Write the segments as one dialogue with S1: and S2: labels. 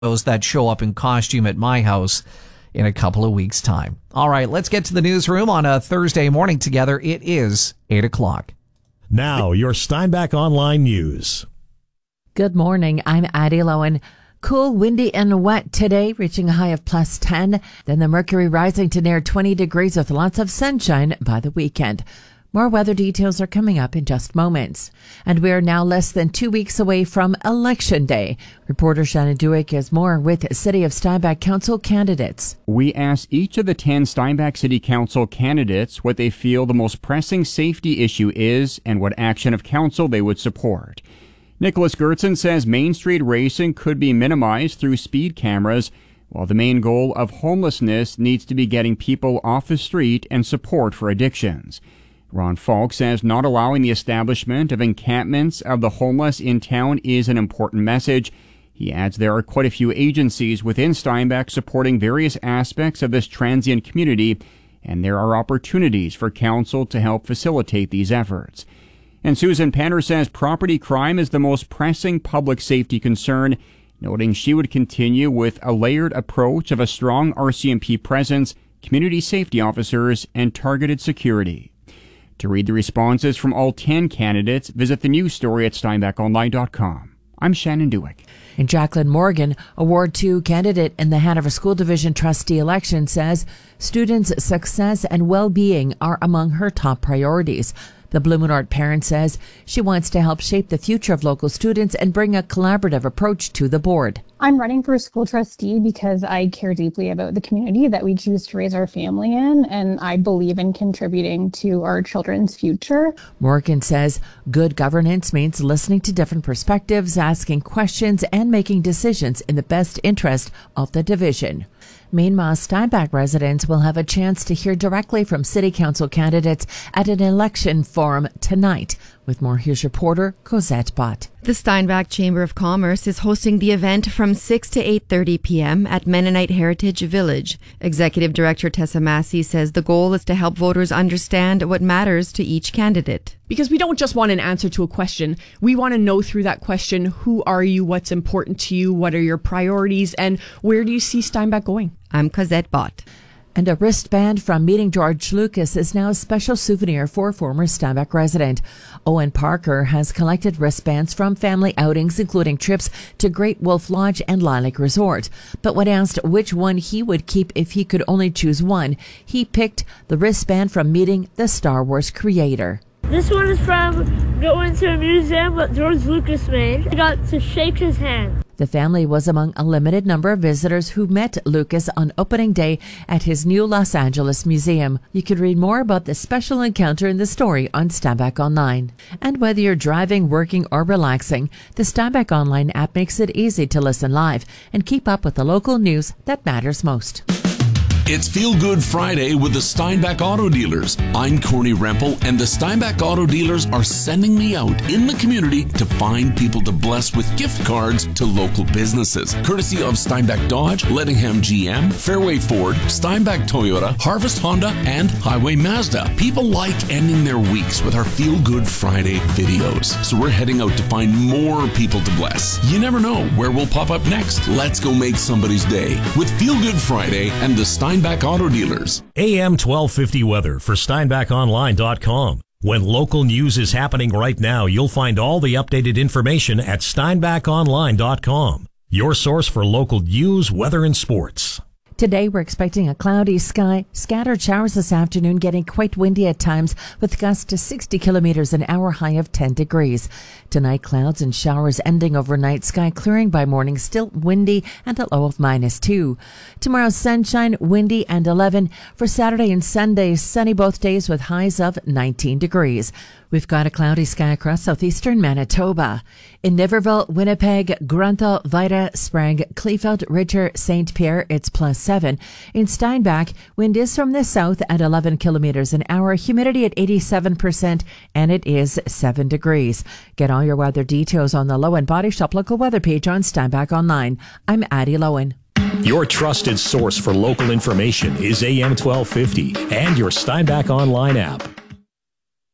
S1: those that show up in costume at my house in a couple of weeks' time. All right, let's get to the newsroom on a Thursday morning together. It is 8 o'clock.
S2: Now, your Steinbach Online News.
S3: Good morning. I'm Addie Lowen. Cool, windy, and wet today, reaching a high of plus 10. Then the mercury rising to near 20 degrees with lots of sunshine by the weekend. More weather details are coming up in just moments. And we are now less than 2 weeks away from Election Day. Reporter Shannon Dewick has more with City of Steinbach Council candidates.
S4: We asked each of the 10 Steinbach City Council candidates what they feel the most pressing safety issue is and what action of council they would support. Nicholas Gertson says Main Street racing could be minimized through speed cameras, while the main goal of homelessness needs to be getting people off the street and support for addictions. Ron Falk says not allowing the establishment of encampments of the homeless in town is an important message. He adds there are quite a few agencies within Steinbach supporting various aspects of this transient community, and there are opportunities for council to help facilitate these efforts. And Susan Penner says property crime is the most pressing public safety concern, noting she would continue with a layered approach of a strong RCMP presence, community safety officers, and targeted security. To read the responses from all 10 candidates, visit the news story at steinbachonline.com. I'm Shannon Dewick.
S3: And Jacqueline Morgan, a Ward 2 candidate in the Hanover School Division trustee election, says students' success and well-being are among her top priorities. The Blumenort parent says she wants to help shape the future of local students and bring a collaborative approach to the board.
S5: I'm running for school trustee because I care deeply about the community that we choose to raise our family in, and I believe in contributing to our children's future. Morgan says good governance means listening to different perspectives, asking questions, and making decisions in the best interest of the division. Meanwhile, Steinbach residents will have a chance to hear directly from City Council candidates at an election forum tonight. With more, here's reporter Cosette Bott.
S6: The Steinbach Chamber of Commerce is hosting the event from 6 to 8:30 p.m. at Mennonite Heritage Village. Executive Director Tessa Massey says the goal is to help voters understand what matters to each candidate.
S7: Because we don't just want an answer to a question. We want to know through that question, who are you, what's important to you, what are your priorities, and where do you see Steinbach going?
S6: I'm Cosette Bott.
S3: And a wristband from Meeting George Lucas is now a special souvenir for a former Steinbach resident. Owen Parker has collected wristbands from family outings, including trips to Great Wolf Lodge and Lilac Resort. But when asked which one he would keep if he could only choose one, he picked the wristband from meeting the Star Wars creator.
S8: This one is from going to a museum that George Lucas made. I got to shake his hand.
S3: The family was among a limited number of visitors who met Lucas on opening day at his new Los Angeles museum. You can read more about this special encounter in the story on Steinbach Online. And whether you're driving, working, or relaxing, the Steinbach Online app makes it easy to listen live and keep up with the local news that matters most.
S9: It's Feel Good Friday with the Steinbach Auto Dealers. I'm Corny Rempel, and the Steinbach Auto Dealers are sending me out in the community to find people to bless with gift cards to local businesses. Courtesy of Steinbach Dodge, Lettingham GM, Fairway Ford, Steinbach Toyota, Harvest Honda, and Highway Mazda. People like ending their weeks with our Feel Good Friday videos. So we're heading out to find more people to bless. You never know where we'll pop up next. Let's go make somebody's day with Feel Good Friday and the Steinbach Auto Dealers.
S2: AM 1250 weather for SteinbachOnline.com. When local news is happening right now, you'll find all the updated information at SteinbachOnline.com. Your source for local news, weather, and sports.
S3: Today, we're expecting a cloudy sky, scattered showers this afternoon, getting quite windy at times with gusts to 60 kilometers an hour, high of 10 degrees. Tonight, clouds and showers ending overnight, sky clearing by morning, still windy and a low of -2. Tomorrow, sunshine, windy and 11. For Saturday and Sunday, sunny both days with highs of 19 degrees. We've got a cloudy sky across southeastern Manitoba. In Niverville, Winnipeg, Grunthal, Vida, Sprague, Kleefeld, Richer, St. Pierre, it's +7. In Steinbach, wind is from the south at 11 kilometers an hour, humidity at 87%, and it is 7 degrees. Get all your weather details on the Lowen Body Shop local weather page on Steinbach Online. I'm Addie Lowen.
S2: Your trusted source for local information is AM 1250 and your Steinbach Online app.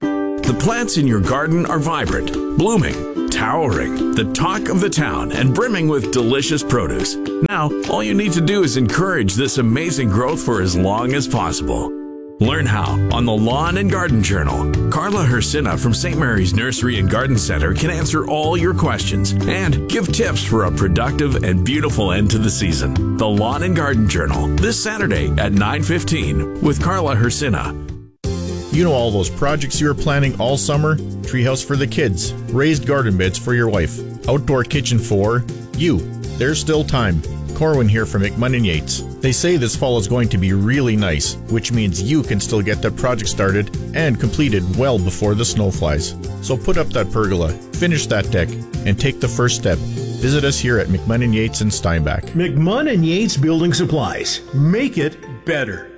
S10: The plants in your garden are vibrant, blooming, towering, the talk of the town, and brimming with delicious produce. Now, all you need to do is encourage this amazing growth for as long as possible. Learn how on the Lawn and Garden Journal. Carla Hersina from St. Mary's Nursery and Garden Center can answer all your questions and give tips for a productive and beautiful end to the season. The Lawn and Garden Journal, this Saturday at 9:15 with Carla Hersina.
S11: You know all those projects you were planning all summer? Treehouse for the kids, raised garden beds for your wife, outdoor kitchen for you. There's still time. Corwin here from McMunn & Yates. They say this fall is going to be really nice, which means you can still get that project started and completed well before the snow flies. So put up that pergola, finish that deck, and take the first step. Visit us here at McMunn & Yates in Steinbach.
S12: McMunn & Yates Building Supplies. Make it better.